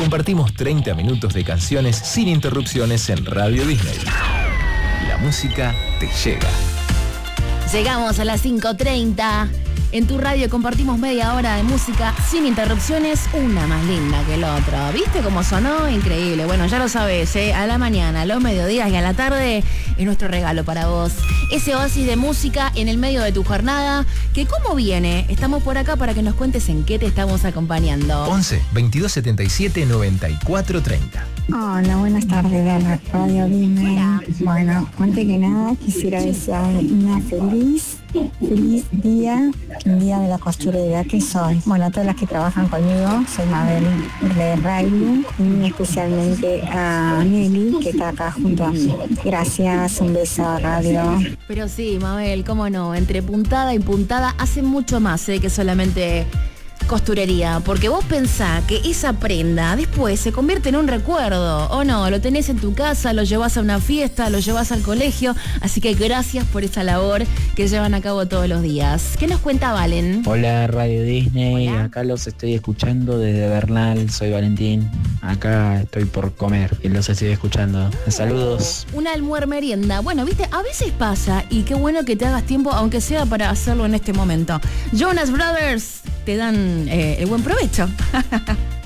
compartimos 30 minutos de canciones sin interrupciones en Radio Disney. La música te llega. Llegamos a las 5:30. En tu radio compartimos media hora de música sin interrupciones, una más linda que la otra. ¿Viste cómo sonó? Increíble. Bueno, ya lo sabes, a la mañana, a los mediodías y a la tarde es nuestro regalo para vos. Ese oasis de música en el medio de tu jornada, que ¿cómo viene? Estamos por acá para que nos cuentes en qué te estamos acompañando. 11 22 77 94 30. Hola, buenas tardes de la Radio Disney. Hola. Bueno, antes que nada quisiera desear una feliz día, un día de la costurera que soy. Bueno, a todas las que trabajan conmigo, soy Mabel de Riley y especialmente a Nelly que está acá junto a mí. Gracias, un beso a Radio. Pero sí, Mabel, cómo no, entre puntada y puntada hace mucho más que solamente costurería, porque vos pensás que esa prenda después se convierte en un recuerdo, ¿o no? Lo tenés en tu casa, lo llevas a una fiesta, lo llevas al colegio, así que gracias por esa labor que llevan a cabo todos los días. ¿Qué nos cuenta Valen? Hola Radio Disney, Hola. acá los estoy escuchando desde Bernal, soy Valentín, acá estoy por comer y los estoy escuchando. Saludos. Una almuer merienda. Bueno, viste, a veces pasa y qué bueno que te hagas tiempo, aunque sea para hacerlo en este momento. Jonas Brothers te dan el buen provecho.